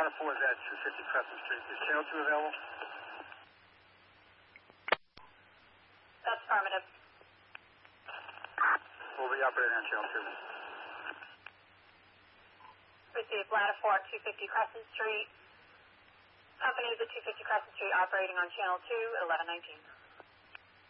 4 is at 250 Crescent Street. Is channel 2 available? That's affirmative. We'll be operating on channel 2. Received Ladder 4, 250 Crescent Street. Company is at 250 Crescent Street operating on channel 2 at 1119.